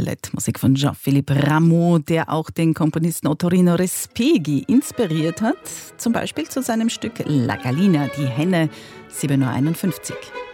Ballett, Musik von Jean-Philippe Rameau, der auch den Komponisten Ottorino Respighi inspiriert hat, zum Beispiel zu seinem Stück La Gallina, die Henne, 7:51 Uhr.